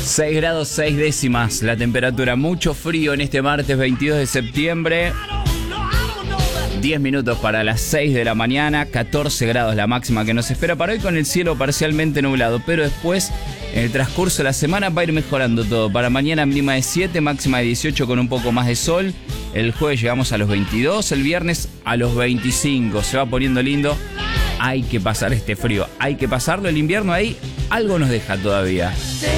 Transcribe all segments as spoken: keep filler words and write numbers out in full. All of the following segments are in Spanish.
seis grados seis décimas la temperatura, mucho frío en este martes veintidós de septiembre. diez minutos para las seis de la mañana, catorce grados la máxima que nos espera para hoy, con el cielo parcialmente nublado, pero después en el transcurso de la semana va a ir mejorando todo. Para mañana mínima de siete, máxima de dieciocho con un poco más de sol. El jueves llegamos a los veintidós, el viernes a los veinticinco. Se va poniendo lindo. Hay que pasar este frío, hay que pasarlo. El invierno ahí algo nos deja todavía.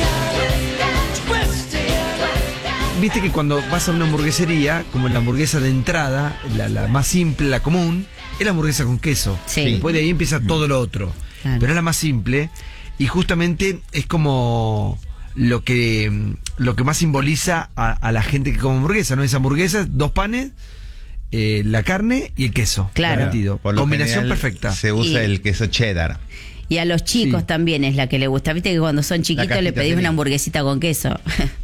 Viste que cuando vas a una hamburguesería, como la hamburguesa de entrada, la, la más simple, la común, es la hamburguesa con queso. Sí. Después de ahí empieza todo lo otro. Claro. Pero es la más simple y justamente es como lo que lo que más simboliza a, a la gente que come hamburguesa, ¿no? Es hamburguesa, dos panes, eh, la carne y el queso. Claro. Garantido. Por lo Combinación general, perfecta. Se usa Y- el queso cheddar. Y a los chicos Sí. también es la que le gusta. Viste que cuando son chiquitos cajita le pedís feliz. una hamburguesita con queso.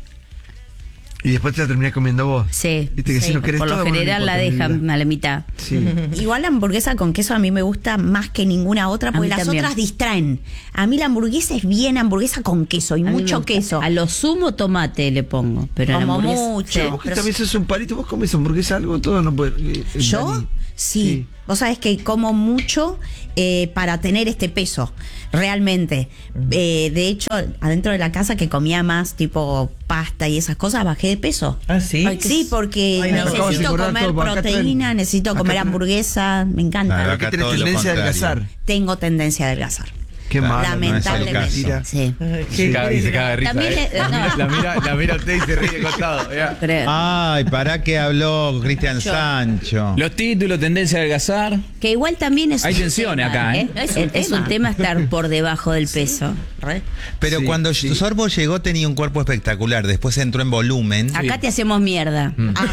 Y después te la terminás comiendo vos. Sí, Viste que sí, si no querés por todo, lo bueno, general no la importa, dejan mira. a la mitad. Sí. Igual la hamburguesa con queso a mí me gusta más que ninguna otra, A porque mí las también. otras distraen. A mí la hamburguesa es bien hamburguesa con queso y A mí me mucho gusta. queso. A lo sumo tomate le pongo, pero a la Como hamburguesa- mucho. Sí. Vos que pero también sos un palito, vos comes hamburguesa, algo, todo no puede. eh, eh, ¿Yo? Dani. Sí. Vos sabés que como mucho eh, para tener este peso, realmente. Eh, de hecho, adentro de la casa que comía más tipo pasta y esas cosas, bajé de peso. ¿Ah, sí? Ay, sí, porque Ay, no. Acabas de necesito engordar comer todo, acá proteína, traen- necesito acá comer traen- hamburguesa, me encanta. Claro, Acá acá tenés todo lo tendencia a contrario. adelgazar. Tengo tendencia a adelgazar. Qué Claro, mal. Lamentablemente. no es el caso. Sí. Ay, Sí. ¿qué- Caga- qué y se dice? caga de risa, También ¿eh? le- La no. mira- la mira, la mira usted y se ríe de costado. ya. Creo. Ay, ¿para qué habló Cristian Sancho? Los títulos, tendencia a adelgazar. Que igual también es Hay un tensiones tema, acá, ¿eh? Es, un es un tema. tema estar por debajo del peso. Pero Sí, cuando sí. Sorbo llegó tenía un cuerpo espectacular, después entró en volumen. Acá te hacemos mierda. Mm. Amo,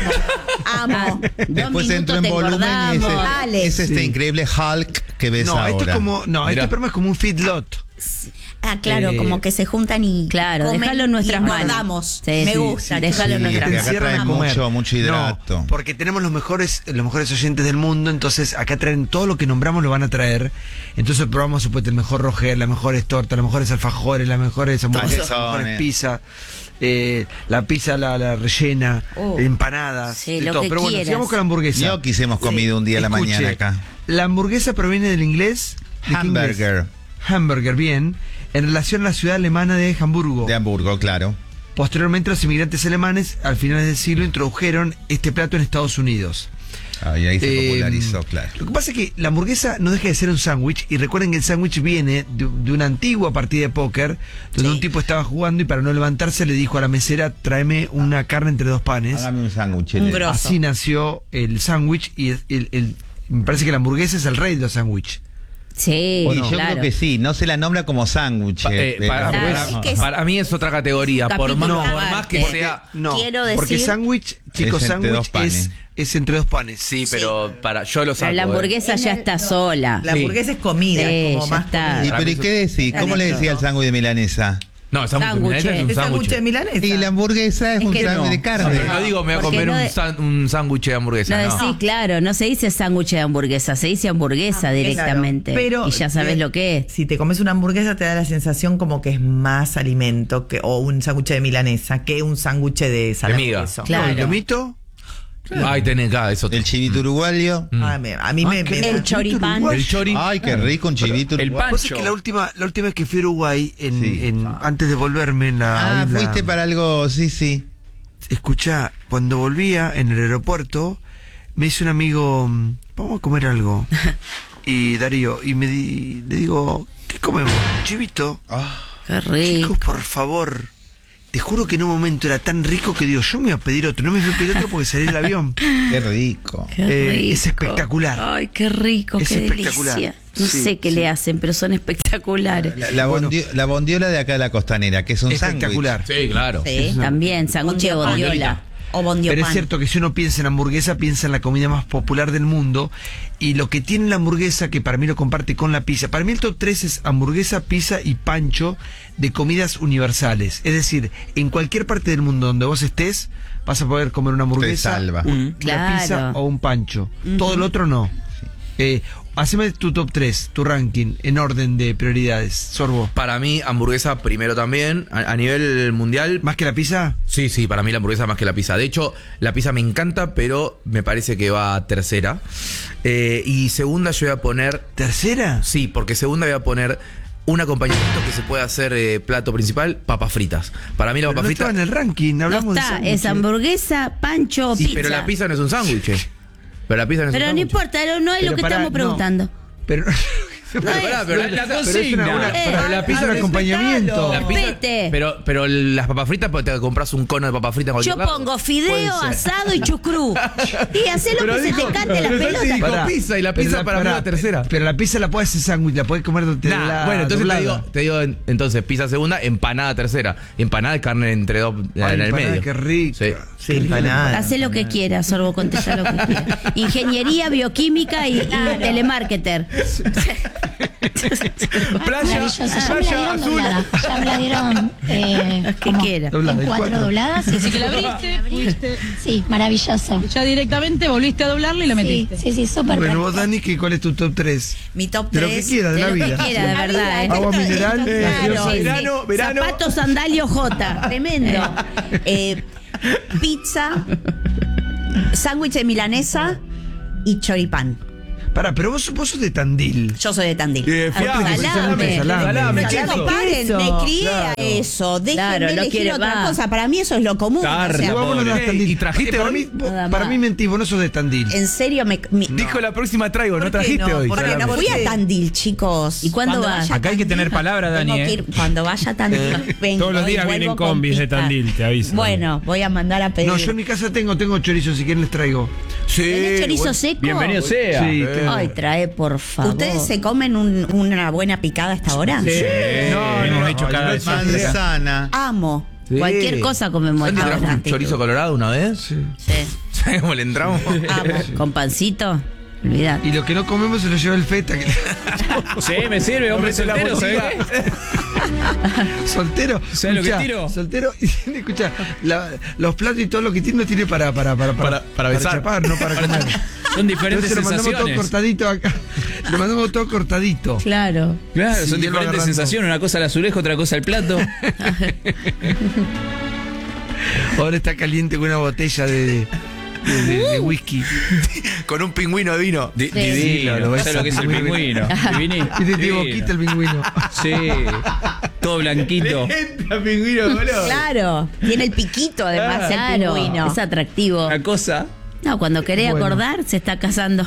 amo. Dos Después entró minutos en te volumen y es, engordamos. Dale. es este Sí. increíble Hulk que ves No, ahora. esto es como. No, Mirá. este programa es como un feedlot. Ah, claro, Eh, como que se juntan y Claro, comen déjalo en nuestras y manos. engordamos. Sí, Me sí, gusta. sí, déjalo en Sí, nuestras que manos. acá trae a comer. mucho, mucho hidrato. No, porque tenemos los mejores, los mejores oyentes del mundo, entonces acá traen todo lo que nombramos lo van a traer. Entonces probamos supuestamente el mejor Roger, las mejores tortas, los mejores alfajores, las mejores hamburguesas, las Calzones. mejores pizzas, eh, la pizza la, la rellena, Oh. empanadas, Sí, de lo todo. que Pero bueno, quieras. sigamos con la hamburguesa. Gnocchis hemos comido un día a la Escuche, mañana acá. La hamburguesa proviene del inglés ¿de qué inglés? Hamburger. Hamburger, bien. En relación a la ciudad alemana de Hamburgo. De Hamburgo, claro. Posteriormente los inmigrantes alemanes al finales del siglo introdujeron este plato en Estados Unidos. Ahí, ahí se Eh, popularizó, claro. Lo que pasa es que la hamburguesa no deja de ser un sándwich, y recuerden que el sándwich viene de, de una antigua partida de póker donde Sí. un tipo estaba jugando y para no levantarse le dijo a la mesera: tráeme una carne entre dos panes. Hágame un sándwich. Un le- grosso. Así nació el sándwich y el, el- el- me parece que la hamburguesa es el rey de los sándwiches. Sí, Y yo claro. creo que sí, no se la nombra como sándwich. Pa- eh, eh, pero- para, Claro. para- Es que es- para mí es otra categoría. Por más, Capítulo por más aparte. que sea. No, Quiero porque decir- sándwich, chicos, Es entre dos sándwich panes. es, es entre dos panes. Sí, pero para yo lo saco. Pero la eh. hamburguesa ya está sola. La Sí. hamburguesa es comida, Sí, es como ya más está. comida. ¿Y pero ¿y qué decís? ¿Cómo le decía el sándwich de milanesa? No, el sándwich de Sándwich, milanesa es un ¿Es sándwich sándwich. de milanesa? Y la hamburguesa es, Es un que sándwich no. de carne. No digo, me voy a Porque comer no un de- san- un sándwich de No hamburguesa. No, decís, claro, no se dice sándwich de hamburguesa, se dice hamburguesa directamente. Claro, pero y ya sabes eh, lo que es. Si te comes una hamburguesa te da la sensación como que es más alimento que o un sándwich de milanesa que un sándwich de salame y miga. queso. Claro. ¿El lomito? Ay, tenés acá eso. El chivito uruguayo. Ah, me- a mí Ah, me, qué me- El choripán. El chori. Ay, qué rico un chivito El uruguayo. pan- Vos sabés Pancho. que la última, la última vez que fui a Uruguay, en, Sí. en- antes de volverme en la Ah, isla, fuiste para algo, sí, sí. escuchá, cuando volvía en el aeropuerto, me dice un amigo: vamos a comer algo. Y Darío, y me di- le digo: ¿qué comemos? Chivito. Qué rico. Chicos, por favor. Te juro que en un momento era tan rico que digo: yo me voy a pedir otro. No me fui a pedir otro porque salí del avión. Qué rico. Qué Eh, rico. es espectacular. Ay, qué rico, Es qué espectacular. delicia. No Sí, sé qué sí. le hacen, pero son espectaculares. La, la Bueno. bondio- la bondiola de acá de la costanera, que es un sándwich. Espectacular. Sí, claro. Sí. También, sándwich de bondiola. O bondiopan. Pero es cierto que si uno piensa en hamburguesa, piensa en la comida más popular del mundo. Y lo que tiene la hamburguesa, que para mí lo comparte con la pizza. Para mí el top tres es hamburguesa, pizza y pancho de comidas universales. Es decir, en cualquier parte del mundo donde vos estés, vas a poder comer una hamburguesa, salva. un- Mm, una claro. pizza o un pancho. Todo lo otro no. Eh, haceme tu top tres, tu ranking, en orden de prioridades. Sorbo. Para mí, hamburguesa primero también. A, a nivel mundial. ¿Más que la pizza? Sí, sí, para mí la hamburguesa más que la pizza. De hecho, la pizza me encanta, pero me parece que va tercera. Eh, y segunda yo voy a poner... ¿Tercera? Sí, porque segunda voy a poner un acompañamiento que se puede hacer eh, plato principal, papas fritas. Para mí la Pero papa no frita... estaba en el ranking, No hablamos está, de es sándwiches. hamburguesa, pancho o Sí, pizza. pero la pizza no es un sándwich. Pero la pizza no es Pero un no sándwich. importa, no es Pero lo que pará, estamos no. preguntando. Pero, Pero, pará, pero la, la pero es consigna. una, una- Eh, para- la pizza es un no es acompañamiento. La pizza- Respete. pero, pero las papas fritas, pues te compras un cono de papas fritas en Yo cualquier lado. pongo Puede fideo, ser. asado y chucrú. Y hacé lo Pero que dijo- se te cante la pero Santi pelota. dijo Pará. pizza y la Pero pizza para mí pará, la tercera. Pero la pizza la puedes hacer sándwich, la puedes comer de Nah, la bueno, entonces te doblada. digo, te digo en- entonces pizza segunda, empanada tercera. Empanada de carne entre dos Ay, en el empanada, medio. qué rico. Sí. Sí, empanada. Hacé lo que quieras, Sorbo, contesta lo que quieras. Ingeniería, bioquímica y, y telemarketer. Playa, Maravilloso. Ya me la playa dieron azul. doblada. Ya me la dieron eh, ¿Qué como quiera? Doblada, en en cuatro cuatro. dobladas. Sí, Así que la abriste, fuiste. Sí, maravilloso. Ya directamente volviste a doblarla y la Sí, metiste. sí, sí, súper Bueno, vos, práctico. Dani, ¿qué- ¿cuál es tu top tres? Mi top De lo que tres. quieras, de, De la lo que vida. quiera, de verdad. ¿eh? Agua mineral, Claro, gaseosa. sí, sí. Verano, verano. Zapatos, sandalio, J. Tremendo. Eh, pizza, sándwich de milanesa y choripán. Pará, pero vos, vos sos de Tandil. Yo soy de Tandil. Eh, fiambre, Salame. Salame. Salame, Salame, queso. paren, Queso. me crié Claro. a eso. Déjenme Claro, lo elegir quiere otra más. cosa. Para mí eso es lo común. Tarta, o sea, Y vos no pobre. das Tandil. ¿Y trajiste Eh, para hoy? mí, vos- Nada para más. mí mentís, vos no sos de Tandil. en serio me... mi- Dijo la próxima traigo, no qué trajiste no? hoy. ¿Por qué Salame. no fui a Tandil, chicos. ¿Y cuándo Cuando vas? vaya a Acá hay que Tandil, tener palabra, Dani, tengo que ¿eh? ir- cuando vaya a Tandil, vengo Todos los y días vuelvo vienen con combis de pizza. Tandil, te aviso. Bueno, voy a mandar a pedir. No, yo en mi casa tengo, tengo chorizo, si quieren les traigo. Sí. ¿Tenés chorizo bueno. seco? Bienvenido sea. Sí, tengo. Ay, trae, por favor. ¿Ustedes se comen un- una buena picada a esta hora? No, hemos hecho cada vez más. Manzana. Amo. Sí. Cualquier cosa comemos ¿Santi trajo ahora. un chorizo colorado una vez? Sí. Sí. ¿Sabes cómo le entramos? Amo. Con pancito. Olvidate. Y lo que no comemos se lo lleva el feta. Que... Sí, me sirve, hombre Hombre, la soltero, ¿sabes botica. qué? soltero. ¿Sabes lo que Escuchá, tiro? Soltero. Y tiene, escucha, la- los platos y todo lo que tiene no tiene para para para Para- para besar. chapar, no para comer. Son diferentes Entonces lo mandamos todo sensaciones. cortadito acá. Lo mandamos todo cortadito. Claro. Claro, Sí, son y él va diferentes agarrando. sensaciones. Una cosa al azulejo, otra cosa al plato. Ahora está caliente con una botella de, de, de- de whisky. Con un pingüino de vino. Di- Sí. Divino. Sí, lo ves ¿Sabes lo que es el muy pingüino? Divini- Y de divino. boquita el pingüino. Sí. Todo blanquito. Entra pingüino, boludo. Claro. Tiene el piquito además el Claro. pingüino. Es atractivo. Una cosa. No, cuando querés Bueno. acordar, se está casando.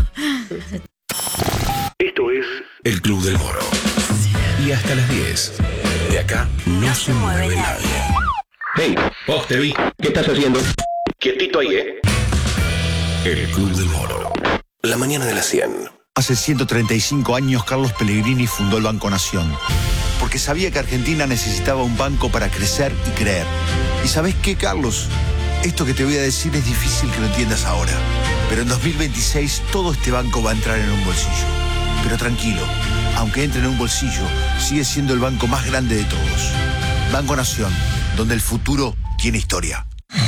Esto es El Club del Moro. Y hasta las diez. De acá no, se mueve nadie. Hey, vos te vi. ¿Qué estás haciendo? Quietito ahí, ¿eh? El Club del Moro. La mañana de las cien. Hace ciento treinta y cinco años Carlos Pellegrini fundó el Banco Nación, porque sabía que Argentina necesitaba un banco para crecer y creer. ¿Y sabés qué, Carlos? Esto que te voy a decir es difícil que lo entiendas ahora, pero en dos mil veintiséis todo este banco va a entrar en un bolsillo. Pero tranquilo, aunque entre en un bolsillo, sigue siendo el banco más grande de todos. Banco Nación, donde el futuro tiene historia.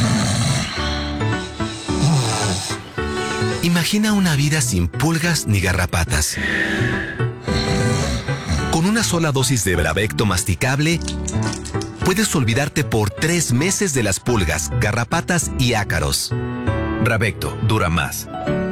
Imagina una vida sin pulgas ni garrapatas. Con una sola dosis de Bravecto masticable, puedes olvidarte por tres meses de las pulgas, garrapatas y ácaros. Bravecto dura más.